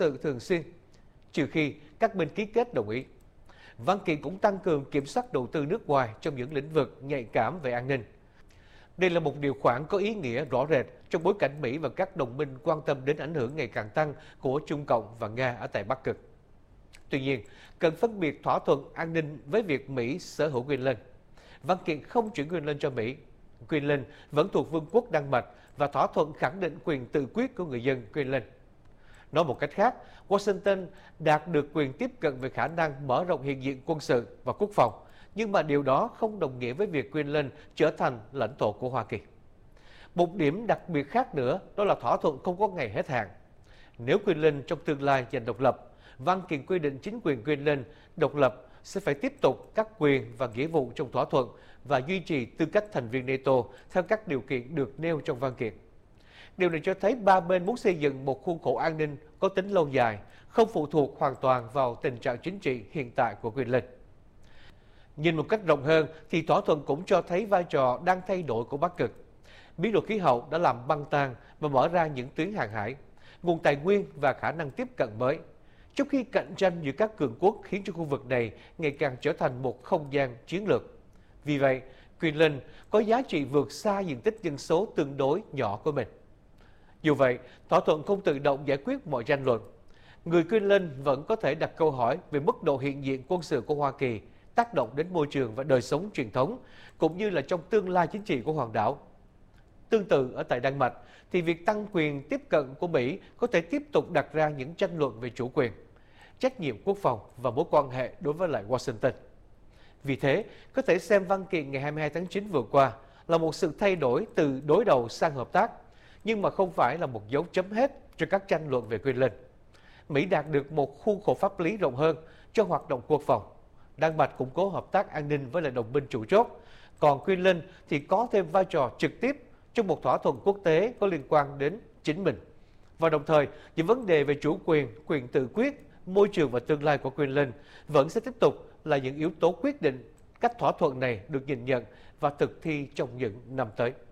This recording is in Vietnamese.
sự thường xuyên, trừ khi các bên ký kết đồng ý. Văn kiện cũng tăng cường kiểm soát đầu tư nước ngoài trong những lĩnh vực nhạy cảm về an ninh. Đây là một điều khoản có ý nghĩa rõ rệt trong bối cảnh Mỹ và các đồng minh quan tâm đến ảnh hưởng ngày càng tăng của Trung Cộng và Nga ở tại Bắc Cực. Tuy nhiên, cần phân biệt thỏa thuận an ninh với việc Mỹ sở hữu Greenland. Văn kiện không chuyển Greenland cho Mỹ. Greenland vẫn thuộc Vương quốc Đan Mạch và thỏa thuận khẳng định quyền tự quyết của người dân Greenland. Nói một cách khác, Washington đạt được quyền tiếp cận về khả năng mở rộng hiện diện quân sự và quốc phòng, nhưng mà điều đó không đồng nghĩa với việc Greenland trở thành lãnh thổ của Hoa Kỳ. Một điểm đặc biệt khác nữa đó là thỏa thuận không có ngày hết hạn. Nếu Greenland trong tương lai giành độc lập, văn kiện quy định chính quyền Greenland độc lập sẽ phải tiếp tục các quyền và nghĩa vụ trong thỏa thuận và duy trì tư cách thành viên NATO theo các điều kiện được nêu trong văn kiện. Điều này cho thấy ba bên muốn xây dựng một khuôn khổ an ninh có tính lâu dài, không phụ thuộc hoàn toàn vào tình trạng chính trị hiện tại của Greenland. Nhìn một cách rộng hơn thì thỏa thuận cũng cho thấy vai trò đang thay đổi của Bắc Cực. Biến đổi khí hậu đã làm băng tan và mở ra những tuyến hàng hải, nguồn tài nguyên và khả năng tiếp cận mới, trong khi cạnh tranh giữa các cường quốc khiến cho khu vực này ngày càng trở thành một không gian chiến lược. Vì vậy, Greenland có giá trị vượt xa diện tích dân số tương đối nhỏ của mình. Dù vậy, thỏa thuận không tự động giải quyết mọi tranh luận. Người Greenland vẫn có thể đặt câu hỏi về mức độ hiện diện quân sự của Hoa Kỳ, tác động đến môi trường và đời sống truyền thống, cũng như là trong tương lai chính trị của hòn đảo. Tương tự ở tại Đan Mạch, thì việc tăng quyền tiếp cận của Mỹ có thể tiếp tục đặt ra những tranh luận về chủ quyền, trách nhiệm quốc phòng và mối quan hệ đối với lại Washington. Vì thế, có thể xem văn kiện ngày 22 tháng 9 vừa qua là một sự thay đổi từ đối đầu sang hợp tác, nhưng mà không phải là một dấu chấm hết cho các tranh luận về Greenland. Mỹ đạt được một khuôn khổ pháp lý rộng hơn cho hoạt động quốc phòng. Đan Mạch củng cố hợp tác an ninh với lại đồng minh chủ chốt, còn Greenland thì có thêm vai trò trực tiếp trong một thỏa thuận quốc tế có liên quan đến chính mình. Và đồng thời, những vấn đề về chủ quyền, quyền tự quyết, môi trường và tương lai của Greenland vẫn sẽ tiếp tục là những yếu tố quyết định cách thỏa thuận này được nhìn nhận và thực thi trong những năm tới.